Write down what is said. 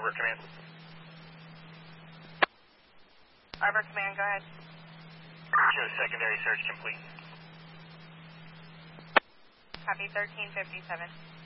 Arbor Command. Arbor Command, go ahead. Show secondary search complete. Copy 1357.